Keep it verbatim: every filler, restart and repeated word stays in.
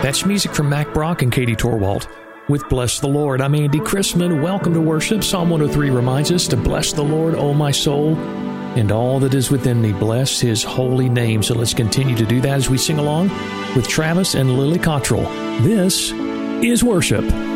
That's music from Mac Brock and Katie Torwalt with Bless the Lord. I'm Andy Chrisman. Welcome to worship. Psalm one oh three reminds us to bless the Lord, O my soul, and all that is within me. Bless His holy name. So let's continue to do that as we sing along with Travis and Lily Cottrell. This is worship.